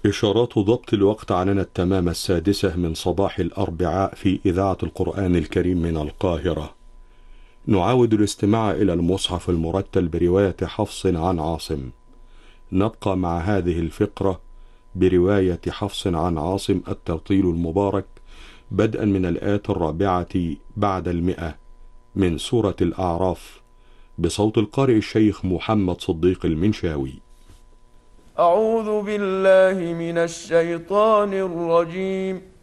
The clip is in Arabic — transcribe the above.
إشارات ضبط الوقت على التمام 6:00 من صباح الأربعاء في إذاعة القرآن الكريم من القاهرة. نعاود الاستماع إلى المصحف المرتل برواية حفص عن عاصم. نبقى مع هذه الفقرة برواية حفص عن عاصم الترتيل المبارك بدءا من الآية 4 بعد 100 من سورة الأعراف، بصوت القارئ الشيخ محمد صديق المنشاوي. أعوذ بالله من الشيطان الرجيم.